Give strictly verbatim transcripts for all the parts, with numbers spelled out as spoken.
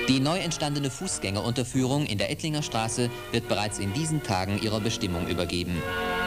Die neu entstandene Fußgängerunterführung in der Ettlinger Straße wird bereits in diesen Tagen ihrer Bestimmung übergeben.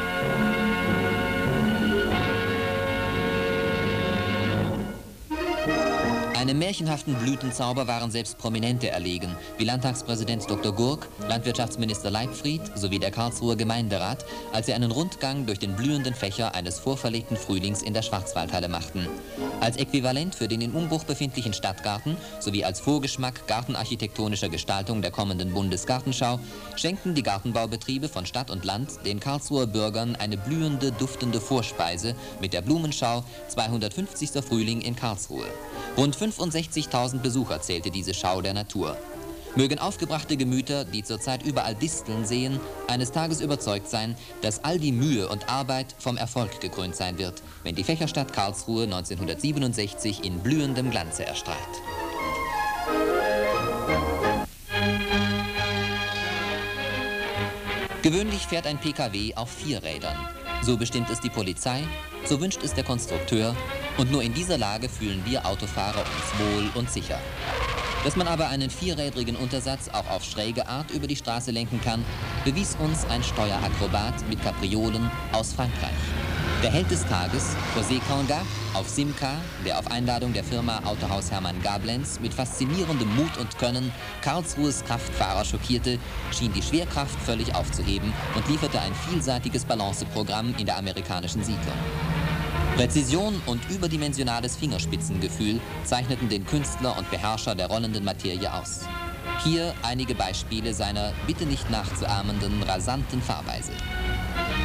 Einem märchenhaften Blütenzauber waren selbst Prominente erlegen, wie Landtagspräsident Doktor Gurk, Landwirtschaftsminister Leibfried sowie der Karlsruher Gemeinderat, als sie einen Rundgang durch den blühenden Fächer eines vorverlegten Frühlings in der Schwarzwaldhalle machten. Als Äquivalent für den in Umbruch befindlichen Stadtgarten sowie als Vorgeschmack gartenarchitektonischer Gestaltung der kommenden Bundesgartenschau schenkten die Gartenbaubetriebe von Stadt und Land den Karlsruher Bürgern eine blühende, duftende Vorspeise mit der Blumenschau zweihundertfünfzigster Frühling in Karlsruhe. Rund fünfundsechzigtausend Besucher zählte diese Schau der Natur. Mögen aufgebrachte Gemüter, die zurzeit überall Disteln sehen, eines Tages überzeugt sein, dass all die Mühe und Arbeit vom Erfolg gekrönt sein wird, wenn die Fächerstadt Karlsruhe neunzehnhundertsiebenundsechzig in blühendem Glanze erstrahlt. Gewöhnlich fährt ein P K W auf vier Rädern. So bestimmt es die Polizei, so wünscht es der Konstrukteur, und nur in dieser Lage fühlen wir Autofahrer uns wohl und sicher. Dass man aber einen vierrädrigen Untersatz auch auf schräge Art über die Straße lenken kann, bewies uns ein Steuerakrobat mit Kapriolen aus Frankreich. Der Held des Tages, José Conga, auf Simca, der auf Einladung der Firma Autohaus Hermann Gablenz mit faszinierendem Mut und Können Karlsruhes Kraftfahrer schockierte, schien die Schwerkraft völlig aufzuheben und lieferte ein vielseitiges Balanceprogramm in der amerikanischen Siedlung. Präzision und überdimensionales Fingerspitzengefühl zeichneten den Künstler und Beherrscher der rollenden Materie aus. Hier einige Beispiele seiner bitte nicht nachzuahmenden rasanten Fahrweise.